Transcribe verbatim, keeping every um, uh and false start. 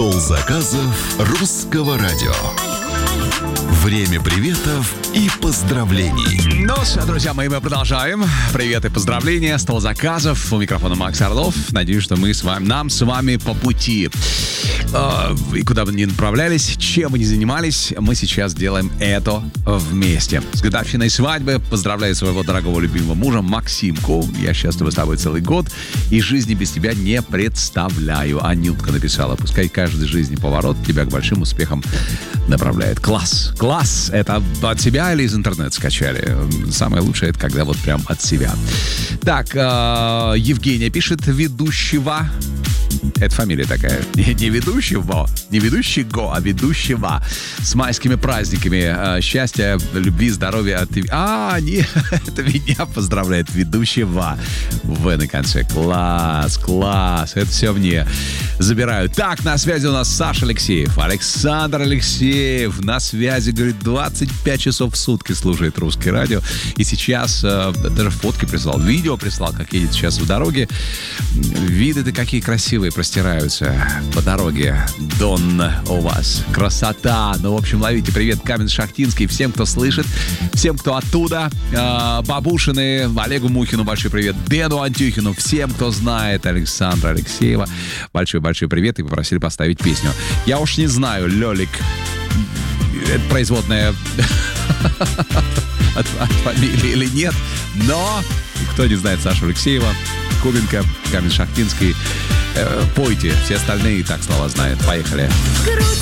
Стол заказов русского радио. Время приветов и поздравлений. Ну что, друзья мои, мы продолжаем. Привет и поздравления. Стол заказов. У микрофона Макс Орлов. Надеюсь, что мы с вами, нам с вами по пути. И куда бы ни направлялись, чем бы ни занимались, мы сейчас делаем это вместе. С годовщиной свадьбы поздравляю своего дорогого любимого мужа Максимку. Я счастлива с тобой целый год и жизни без тебя не представляю. Анютка написала: пускай каждый жизни поворот тебя к большим успехам направляет. Класс, класс. Это от себя или из интернета скачали? Самое лучшее — это когда вот прям от себя. Так, э, Евгения пишет: ведущего. Это фамилия такая. Не, не ведущего, не ведущего, а ведущего. С майскими праздниками. Счастья, любви, здоровья. От... А, нет, это меня поздравляет. Ведущего. В на конце. Класс, класс. Это все мне забираю. Так, на связи у нас Саша Алексеев. Александр Алексеев на связи. Говорит, двадцать пять часов в сутки слушает русское радио. И сейчас э, даже фотки прислал, видео прислал, как едет сейчас в дороге. Виды-то какие красивые простираются по дороге. Дон у вас. Красота. Ну, в общем, ловите. Привет, Каменск-Шахтинский. Всем, кто слышит. Всем, кто оттуда. Э, Бабушины. Олегу Мухину большой привет. Дену Антюхину. Всем, кто знает Александра Алексеева. Большой-большой привет. И попросили поставить песню. Я уж не знаю, Лёлик. Это производная от, от фамилии или нет. Но кто не знает Сашу Алексеева, Кубинка, Каменск-Шахтинский, э, пойте. Все остальные и так слова знают. Поехали.